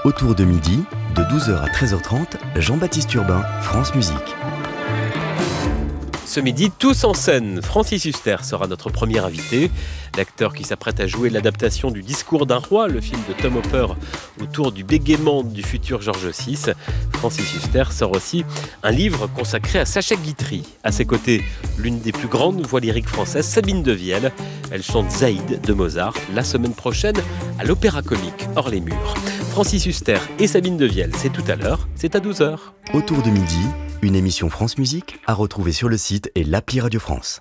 Autour de midi, de 12h à 13h30, Jean-Baptiste Urbain, France Musique. Ce midi, tous en scène. Francis Huster sera notre premier invité. L'acteur qui s'apprête à jouer l'adaptation du Discours d'un roi, le film de Tom Hopper autour du bégaiement du futur George VI. Francis Huster sort aussi un livre consacré à Sacha Guitry. À ses côtés, l'une des plus grandes voix lyriques françaises, Sabine Devielle. Elle chante Zaïd de Mozart la semaine prochaine à l'Opéra Comique hors les murs. Francis Huster et Sabine Devielle, c'est tout à l'heure, c'est à 12h. Autour de midi, une émission France Musique à retrouver sur le site et l'appli Radio France.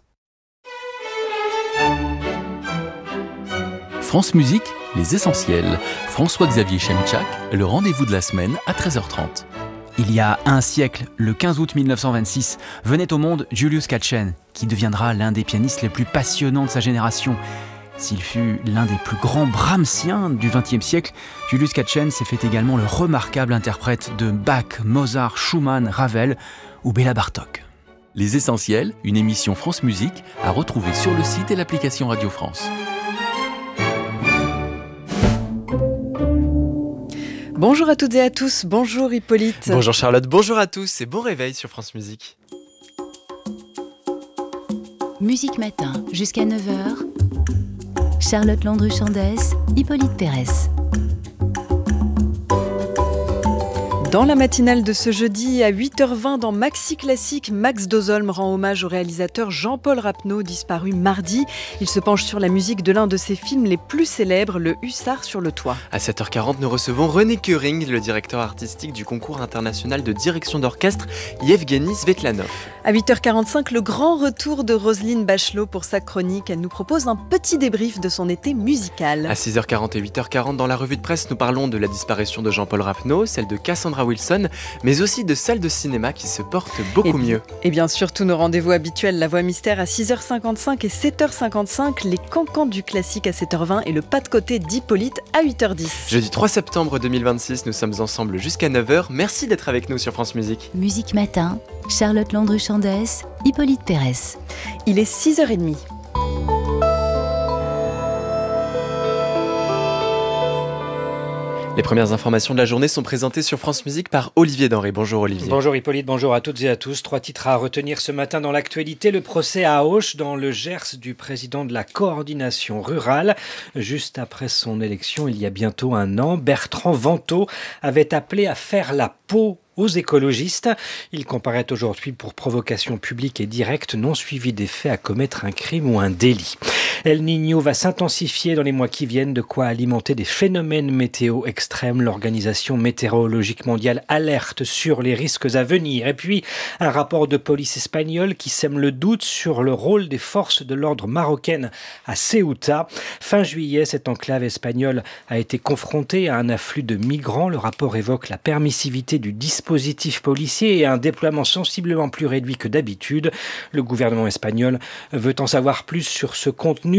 France Musique, les essentiels. François-Xavier Chemchak, le rendez-vous de la semaine à 13h30. Il y a un siècle, le 15 août 1926, venait au monde Julius Katchen, qui deviendra l'un des pianistes les plus passionnants de sa génération. S'il fut l'un des plus grands Brahmsiens du XXe siècle, Julius Katchen s'est fait également le remarquable interprète de Bach, Mozart, Schumann, Ravel ou Béla Bartók. Les essentiels, une émission France Musique à retrouver sur le site et l'application Radio France. Bonjour à toutes et à tous, bonjour Hippolyte. Bonjour Charlotte, bonjour à tous et bon réveil sur France Musique. Musique Matin, jusqu'à 9h. Charlotte Landru-Chandès, Hippolyte Pérez. Dans la matinale de ce jeudi, à 8h20 dans Maxi Classique, Max Dozolm rend hommage au réalisateur Jean-Paul Rapneau, disparu mardi. Il se penche sur la musique de l'un de ses films les plus célèbres, Le Hussard sur le toit. À 7h40, nous recevons René Kering, le directeur artistique du concours international de direction d'orchestre Yevgeny Svetlanov. À 8h45, le grand retour de Roselyne Bachelot pour sa chronique. Elle nous propose un petit débrief de son été musical. À 6h40 et 8h40, dans la revue de presse, nous parlons de la disparition de Jean-Paul Rapneau, celle de Cassandra Wilson, mais aussi de salles de cinéma qui se portent beaucoup mieux. Et bien sûr, tous nos rendez-vous habituels, la voix mystère à 6h55 et 7h55, les cancans du classique à 7h20 et le pas de côté d'Hippolyte à 8h10. Jeudi 3 septembre 2026, nous sommes ensemble jusqu'à 9h. Merci d'être avec nous sur France Musique. Musique Matin, Charlotte Landru-Chandès, Hippolyte Pérez. Il est 6h30. Les premières informations de la journée sont présentées sur France Musique par Olivier Denré. Bonjour Olivier. Bonjour Hippolyte, bonjour à toutes et à tous. 3 titres à retenir ce matin dans l'actualité. Le procès à Auch dans le Gers du président de la coordination rurale. Juste après son élection, il y a bientôt un an, Bertrand Vantaux avait appelé à faire la peau aux écologistes. Il comparaît aujourd'hui pour provocation publique et directe non suivie des faits à commettre un crime ou un délit. El Niño va s'intensifier dans les mois qui viennent, de quoi alimenter des phénomènes météo extrêmes. L'Organisation météorologique mondiale alerte sur les risques à venir. Et puis, un rapport de police espagnole qui sème le doute sur le rôle des forces de l'ordre marocaines à Ceuta. Fin juillet, cette enclave espagnole a été confrontée à un afflux de migrants. Le rapport évoque la permissivité du dispositif policier et un déploiement sensiblement plus réduit que d'habitude. Le gouvernement espagnol veut en savoir plus sur ce contenu,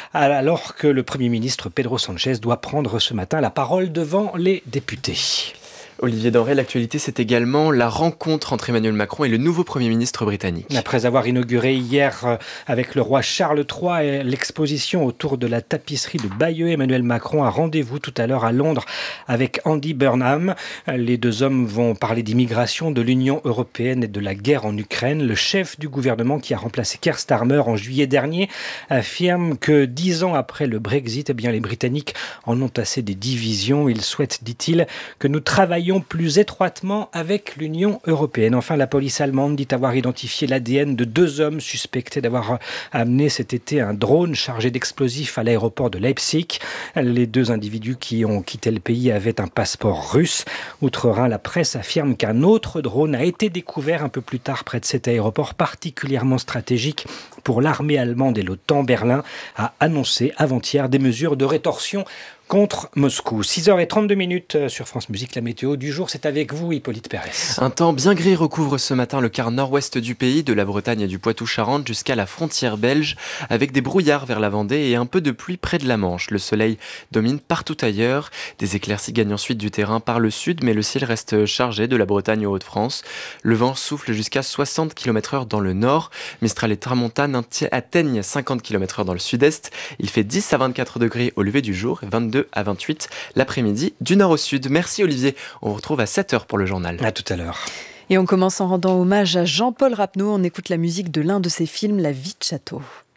alors que le Premier ministre Pedro Sánchez doit prendre ce matin la parole devant les députés. Olivier Denré, l'actualité, c'est également la rencontre entre Emmanuel Macron et le nouveau Premier ministre britannique. Après avoir inauguré hier avec le roi Charles III et l'exposition autour de la tapisserie de Bayeux, Emmanuel Macron a rendez-vous tout à l'heure à Londres avec Andy Burnham. Les deux hommes vont parler d'immigration, de l'Union européenne et de la guerre en Ukraine. Le chef du gouvernement qui a remplacé Keir Starmer en juillet dernier affirme que 10 ans après le Brexit, les Britanniques en ont assez des divisions. Il souhaite, dit-il, que nous travaillions plus étroitement avec l'Union européenne. Enfin, la police allemande dit avoir identifié l'ADN de 2 hommes suspectés d'avoir amené cet été un drone chargé d'explosifs à l'aéroport de Leipzig. Les 2 individus qui ont quitté le pays avaient un passeport russe. Outre-Rhin, la presse affirme qu'un autre drone a été découvert un peu plus tard près de cet aéroport particulièrement stratégique pour l'armée allemande et l'OTAN. Berlin a annoncé avant-hier des mesures de rétorsion contre Moscou. 6h32 sur France Musique. La météo du jour, c'est avec vous, Hippolyte Pérez. Un temps bien gris recouvre ce matin le quart nord-ouest du pays, de la Bretagne et du Poitou-Charentes jusqu'à la frontière belge, avec des brouillards vers la Vendée et un peu de pluie près de la Manche. Le soleil domine partout ailleurs. Des éclaircies gagnent ensuite du terrain par le sud, mais le ciel reste chargé de la Bretagne aux Hauts-de-France. Le vent souffle jusqu'à 60 km/h dans le nord. Mistral et tramontane atteignent 50 km/h dans le sud-est. Il fait 10 à 24 degrés au lever du jour et 22 22 à 28 l'après-midi du nord au sud. Merci Olivier, on vous retrouve à 7h pour le journal. À tout à l'heure. Et on commence en rendant hommage à Jean-Paul Rapneau. On écoute la musique de l'un de ses films, La vie de château.